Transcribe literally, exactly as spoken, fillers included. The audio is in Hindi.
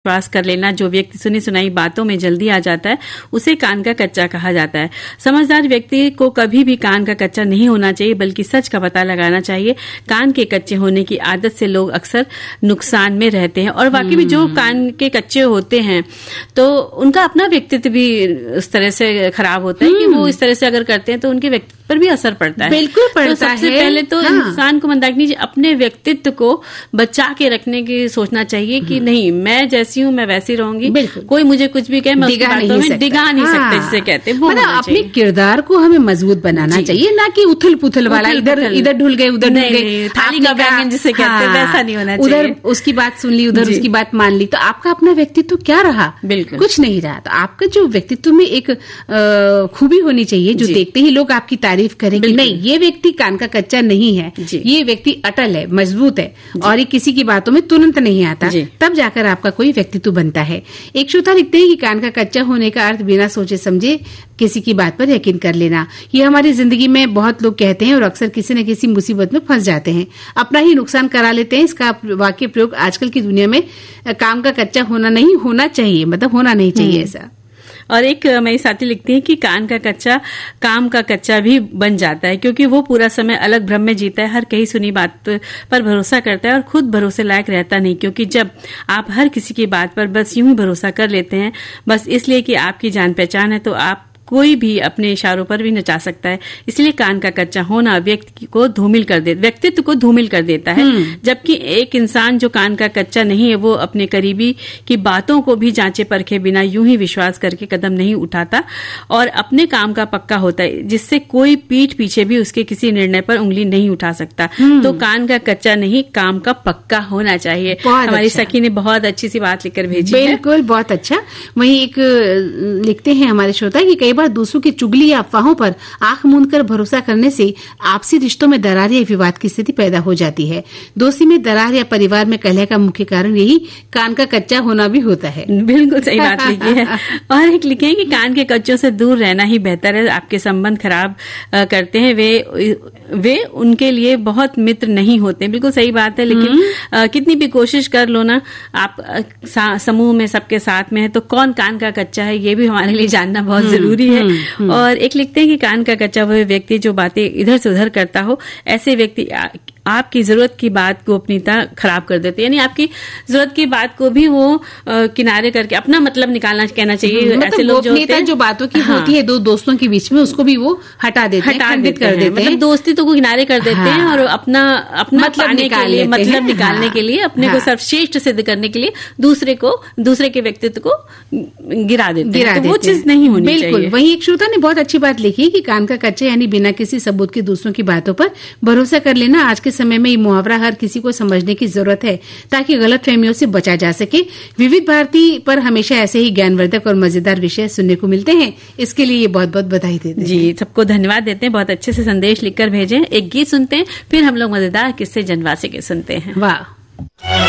विश्वास कर लेना, जो व्यक्ति सुनी सुनाई बातों में जल्दी आ जाता है उसे कान का कच्चा कहा जाता है। समझदार व्यक्ति को कभी भी कान का कच्चा नहीं होना चाहिए, बल्कि सच का पता लगाना चाहिए। कान के कच्चे होने की आदत से लोग अक्सर नुकसान में रहते हैं, और वाकई में जो कान के कच्चे होते हैं तो उनका अपना व्यक्तित्व भी उस तरह से खराब होता है कि वो इस तरह से अगर करते हैं तो उनके व्यक्तित्व पर भी असर पड़ता है। बिल्कुल पड़ता तो सबसे है। पहले तो हाँ। इंसान को मंदाकिनी जी अपने व्यक्तित्व को बचा के रखने की सोचना चाहिए कि नहीं, मैं जैसी हूँ मैं वैसी रहूंगी, कोई मुझे कुछ भी कहे मैं उसकी बातों में डिगा नहीं हाँ। सकते, जिसे कहते हैं वो मतलब अपने किरदार को हमें मजबूत बनाना चाहिए, ना कि उथल पुथल वाला इधर इधर ढुल गए उधर ढुल गए, थाली का बैंगन जिसे कहते हैं वैसा नहीं होना चाहिए। उधर उसकी बात सुन ली, उधर उसकी बात मान ली, तो आपका अपना व्यक्तित्व क्या रहा? बिल्कुल कुछ नहीं रहा। तो आपका जो व्यक्तित्व में एक खूबी होनी चाहिए जो देखते ही लोग आपकी तारीफ करें कि नहीं, ये व्यक्ति कान का कच्चा नहीं है, ये व्यक्ति अटल है, मजबूत है और ये किसी की बातों में तुरंत नहीं आता, तब जाकर आपका कोई व्यक्तित्व बनता है। एक श्रोता लिखते हैं कि कान का कच्चा होने का अर्थ बिना सोचे समझे किसी की बात पर यकीन कर लेना। ये हमारी जिंदगी में बहुत लोग कहते हैं और अक्सर किसी न किसी मुसीबत में फंस जाते हैं, अपना ही नुकसान करा लेते हैं। इसका वाक्य प्रयोग आजकल की दुनिया में काम का कच्चा होना नहीं होना चाहिए, मतलब होना नहीं चाहिए ऐसा। और एक मेरी साथी लिखती है कि कान का कच्चा काम का कच्चा भी बन जाता है, क्योंकि वो पूरा समय अलग भ्रम में जीता है, हर कहीं सुनी बात पर भरोसा करता है और खुद भरोसे लायक रहता नहीं। क्योंकि जब आप हर किसी की बात पर बस यूं ही भरोसा कर लेते हैं बस इसलिए कि आपकी जान पहचान है, तो आप कोई भी अपने इशारों पर भी नचा सकता है। इसलिए कान का कच्चा होना व्यक्ति को धूमिल कर देता, व्यक्तित्व को धूमिल कर देता है। जबकि एक इंसान जो कान का कच्चा नहीं है वो अपने करीबी की बातों को भी जांचे परखे बिना यूं ही विश्वास करके कदम नहीं उठाता और अपने काम का पक्का होता है, जिससे कोई पीठ पीछे भी उसके किसी निर्णय पर उंगली नहीं उठा सकता। तो कान का कच्चा नहीं, काम का पक्का होना चाहिए। हमारी अच्छा। सखी ने बहुत अच्छी सी बात लिखकर भेजी है। बिल्कुल, बहुत अच्छा। वहीं एक लिखते हैं हमारे श्रोता कि कई बार दूसरों की चुगली या अफवाहों पर आंख मूंदकर भरोसा करने से आपसी रिश्तों में दरार या विवाद की स्थिति पैदा हो जाती है। दोस्ती में दरार या परिवार में कलह का मुख्य कारण यही कान का कच्चा होना भी होता है। बिल्कुल सही बात लिखी है। और एक लिखे हैं कि कान के कच्चों से दूर रहना ही बेहतर है। आपके संबंध खराब करते हैं वे वे उनके लिए बहुत मित्र नहीं होते। बिल्कुल सही बात है, लेकिन आ, कितनी भी कोशिश कर लो ना, आप समूह में सबके साथ में है तो कौन कान का कच्चा है ये भी हमारे लिए जानना बहुत जरूरी है। और एक लिखते हैं कि कान का कच्चा वह व्यक्ति जो बातें इधर से उधर करता हो, ऐसे व्यक्ति आपकी जरूरत की बात को अपनीता खराब कर देते हैं। यानी आपकी जरूरत की बात को भी वो आ, किनारे करके अपना मतलब निकालना कहना चाहिए। मतलब ऐसे लोग जो होते हैं, जो बातों की हाँ। होती है दो दोस्तों के बीच में, उसको भी वो हटा देते हैं, हटा देते कर देते हैं। मतलब दोस्ती तो को किनारे कर देते हाँ। हैं और अपना अपना मतलब पाने के लिए, मतलब निकालने हाँ। के लिए, अपने हाँ। को सर्वश्रेष्ठ सिद्ध करने के लिए दूसरे को दूसरे के व्यक्तित्व को गिरा देते गिरा हैं। तो वो चीज नहीं होनी चाहिए। बिल्कुल। वहीं एक श्रोता ने बहुत अच्छी बात लिखी कि कान का कच्चा यानी बिना किसी सबूत के दूसरों की बातों पर भरोसा कर लेना। आज के समय में ये मुहावरा हर किसी को समझने की जरूरत है ताकि गलत फहमियों से बचा जा सके। विविध भारती पर हमेशा ऐसे ही ज्ञानवर्धक और मजेदार विषय सुनने को मिलते हैं, इसके लिए ये बहुत बहुत बधाई देते हैं। जी, सबको धन्यवाद देते हैं, बहुत अच्छे से संदेश लिखकर भेजे। एक गीत सुनते हैं, फिर हम लोग मजेदार किस्से जनवासे के सुनते हैं। वाह।